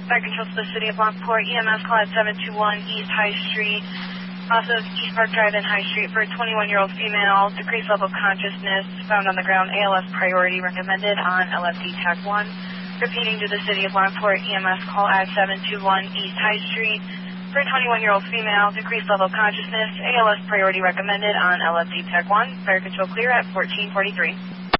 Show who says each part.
Speaker 1: Fire Control to the City of Lockport. EMS call at 721 East High Street, off of East Park Drive and High Street for a 21-year-old female. Decreased level of consciousness, found on the ground. ALS priority recommended on LFD Tag 1. Repeating to the City of Lockport. EMS call at 721 East High Street for a 21-year-old female. Decreased level of consciousness. ALS priority recommended on LFD Tag 1. Fire Control clear at 1443.